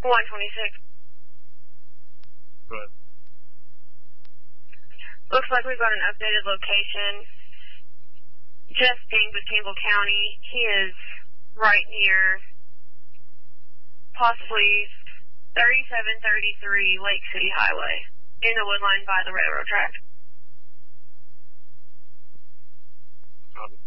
126. Good. Looks like we've got an updated location. Just pinged with Campbell County. He is right near possibly 3733 Lake City Highway in the woodline by the railroad track. Copy.